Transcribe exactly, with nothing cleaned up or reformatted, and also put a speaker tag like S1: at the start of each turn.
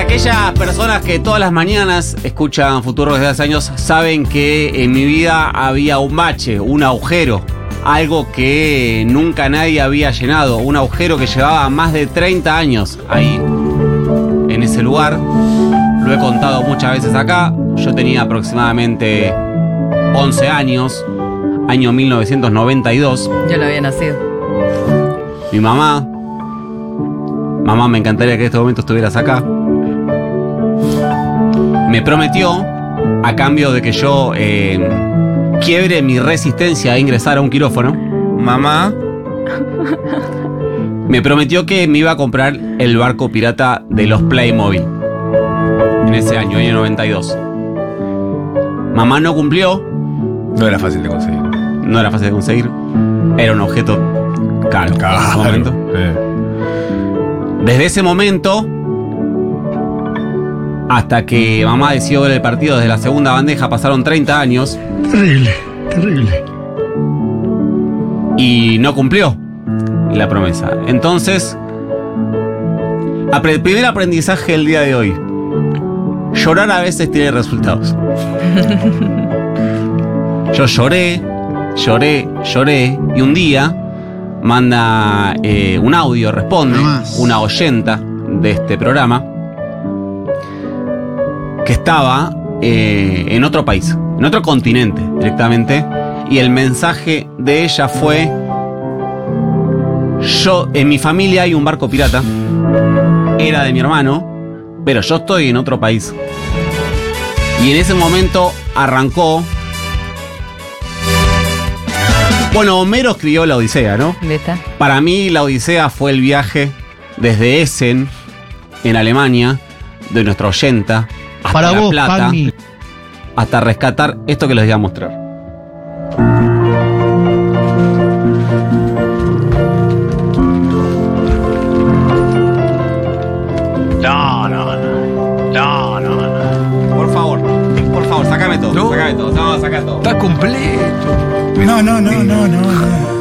S1: Aquellas personas que todas las mañanas escuchan Futuro desde hace años saben que en mi vida había un bache, un agujero, algo que nunca nadie había llenado, un agujero que llevaba más de treinta años ahí, en ese lugar. Lo he contado muchas veces acá. Yo tenía aproximadamente once años, año mil novecientos noventa y dos.
S2: Yo no había nacido.
S1: Mi mamá, mamá, me encantaría que en este momento estuvieras acá. Me prometió, a cambio de que yo eh, quiebre mi resistencia a ingresar a un quirófano,
S3: Mamá,
S1: me prometió que me iba a comprar el barco pirata de los Playmobil. En ese año, año noventa y dos. Mamá no cumplió.
S3: no era fácil de conseguir.
S1: No era fácil de conseguir. Era un objeto caro, en ese momento.
S3: Sí.
S1: Desde ese momento hasta que mamá decidió ver el partido desde la segunda bandeja pasaron treinta años.
S4: Terrible, terrible.
S1: Y no cumplió la promesa. Entonces, el primer aprendizaje del día de hoy: llorar a veces tiene resultados. Yo lloré, lloré, lloré, y un día manda eh, un audio, responde una oyenta de este programa que estaba eh, en otro país, en otro continente directamente, y el mensaje de ella fue: yo, en mi familia hay un barco pirata, era de mi hermano, pero yo estoy en otro país. Y en ese momento arrancó. Bueno, Homero escribió la Odisea, ¿no?
S2: ¿Viste?
S1: Para mí la Odisea fue el viaje desde Essen, en Alemania, de nuestra oyenta, hasta
S4: Para
S1: La
S4: vos,
S1: Plata,
S4: Pani.
S1: hasta rescatar esto que les voy a mostrar. No, no, no. No, no, no. Por favor, por favor, sácame todo.
S3: No.
S1: Sácame todo. No, saca todo.
S3: Está completo.
S4: No, no, no, no, no.